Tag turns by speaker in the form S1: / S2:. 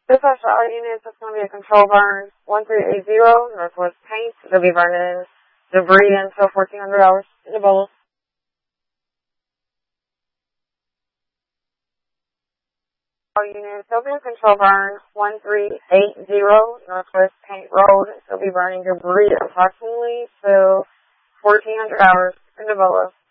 S1: This is our units. It's going to be a control burn 1380 Northwest Paint. They'll be burning debris until 1400 hours in the bowl. All units, they'll be a control burn 1380 Northwest Paint Road. They'll be burning debris approximately till 1400 hours in the bowl.